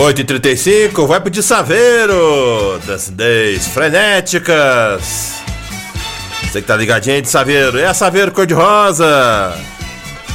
8h35, vai pedir Saveiro, das 10 frenéticas. Você que tá ligadinho aí de Saveiro, é a Saveiro cor-de-rosa.